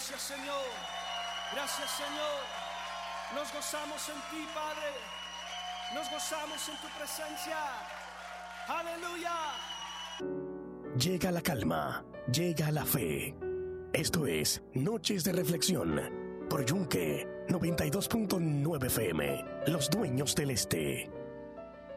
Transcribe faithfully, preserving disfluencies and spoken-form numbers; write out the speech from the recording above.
Gracias, Señor. Gracias, Señor. Nos gozamos en ti, Padre. Nos gozamos en tu presencia. Aleluya. Llega la calma, llega la fe. Esto es Noches de Reflexión por Yunque noventa y dos punto nueve F M, Los Dueños del Este.